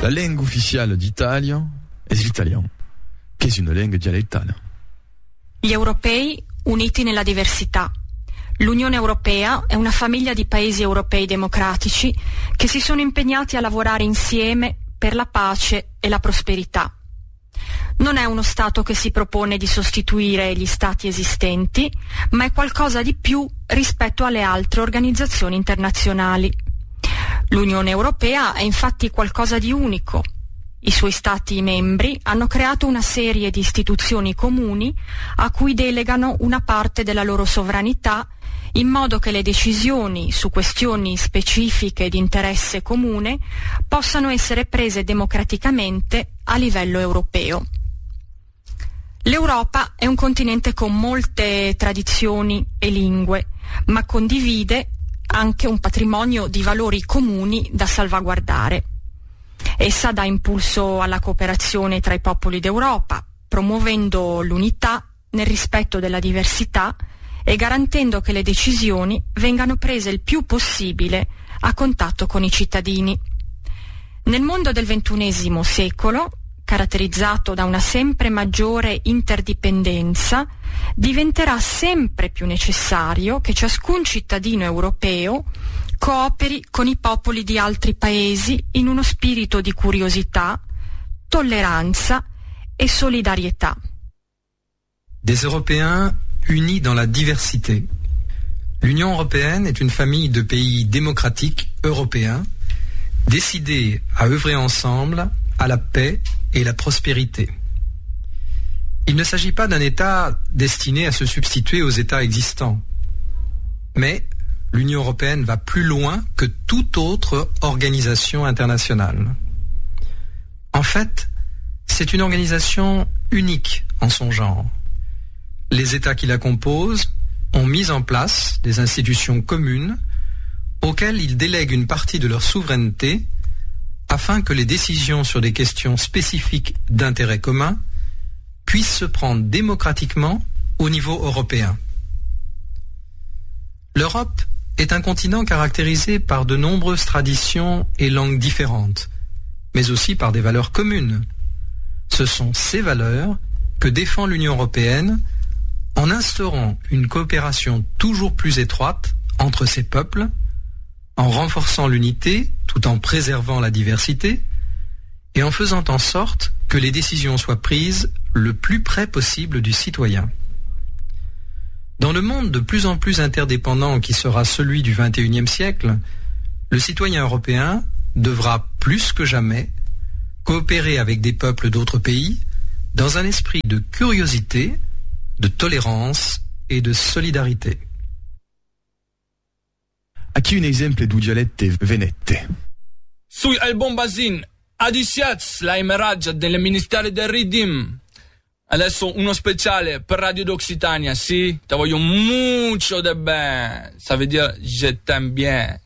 La langue ufficiale d'Italia è l'italiano, che è una lingua dialettale. Gli europei uniti nella diversità. L'Unione Europea è una famiglia di paesi europei democratici che si sono impegnati a lavorare insieme per la pace e la prosperità. Non è uno Stato che si propone di sostituire gli Stati esistenti, ma è qualcosa di più rispetto alle altre organizzazioni internazionali. L'Unione Europea è infatti qualcosa di unico. I suoi Stati membri hanno creato una serie di istituzioni comuni a cui delegano una parte della loro sovranità in modo che le decisioni su questioni specifiche di interesse comune possano essere prese democraticamente a livello europeo. L'Europa è un continente con molte tradizioni e lingue, ma condivide anche un patrimonio di valori comuni da salvaguardare. Essa dà impulso alla cooperazione tra i popoli d'Europa, promuovendo l'unità nel rispetto della diversità e garantendo che le decisioni vengano prese il più possibile a contatto con i cittadini. Nel mondo del XXI secolo, caratterizzato da una sempre maggiore interdipendenza, diventerà sempre più necessario che ciascun cittadino europeo cooperi con i popoli di altri paesi in uno spirito di curiosità, tolleranza et solidarietà. Des Européens unis dans la diversité. L'Union européenne est une famille de pays démocratiques européens décidés à œuvrer ensemble à la paix et la prospérité. Il ne s'agit pas d'un État destiné à se substituer aux États existants, mais l'Union européenne va plus loin que toute autre organisation internationale. En fait, c'est une organisation unique en son genre. Les États qui la composent ont mis en place des institutions communes auxquelles ils délèguent une partie de leur souveraineté afin que les décisions sur des questions spécifiques d'intérêt commun puissent se prendre démocratiquement au niveau européen. L'Europe est un continent caractérisé par de nombreuses traditions et langues différentes, mais aussi par des valeurs communes. Ce sont ces valeurs que défend l'Union européenne en instaurant une coopération toujours plus étroite entre ces peuples, en renforçant l'unité tout en préservant la diversité et en faisant en sorte que les décisions soient prises le plus près possible du citoyen. Dans le monde de plus en plus interdépendant qui sera celui du XXIe siècle, le citoyen européen devra plus que jamais coopérer avec des peuples d'autres pays dans un esprit de curiosité, de tolérance et de solidarité. Aquí un esempio di dialette venette. Sui album Basin, adisiaz la emeraggia del Ministero del Ridim. Adesso uno speciale per Radio d'Occitania, sì? Te voglio mucho de ben. Ça veut dire je t'aime bien.